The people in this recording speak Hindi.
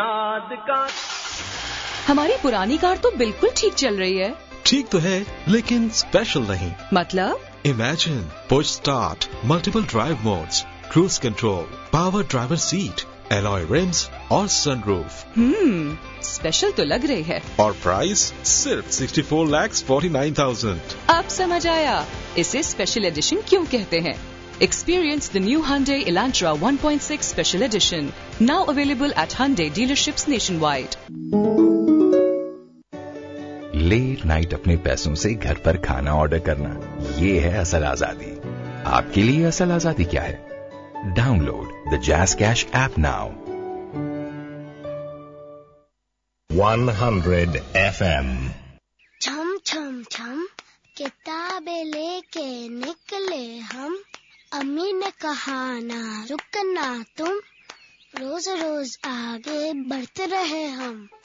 नाद का। हमारी पुरानी कार तो बिल्कुल ठीक चल रही है। ठीक तो है, लेकिन स्पेशल नहीं। मतलब? Imagine push start, multiple drive modes, cruise control, power driver seat, alloy RIMS और सनरूफ। स्पेशल तो लग रही है। और प्राइस सिर्फ 64,49,000। अब समझ आया इसे स्पेशल एडिशन क्यों कहते हैं। Experience the new Hyundai Elantra 1.6 Special Edition, now available at Hyundai dealerships nationwide. Late night अपने पैसों से घर पर खाना ऑर्डर करना, ये है असल आजादी। आपके लिए असल आजादी क्या है? Download the jazz cash app now. 100 FM। छम छम छम किताबें लेके निकले हम, अम्मी ने कहा ना रुकना तुम, रोज रोज आगे बढ़ते रहे हम।